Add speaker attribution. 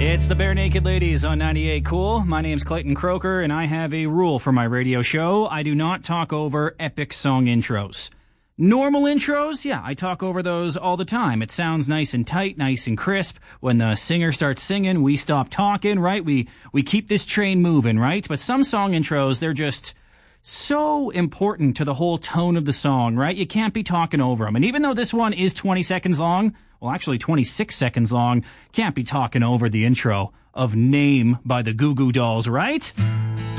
Speaker 1: It's the Bare Naked Ladies on 98 Cool. My name's Clayton Croker, and I have a rule for my radio show. I do not talk over epic song intros. Normal intros, yeah, I talk over those all the time. It sounds nice and tight, nice and crisp. When the singer starts singing, we stop talking, right? We keep this train moving, right? But some song intros, they're just so important to the whole tone of the song, right? You can't be talking over them. And even though this one is 20 seconds long, well, actually 26 seconds long, can't be talking over the intro of Name by the Goo Goo Dolls, right?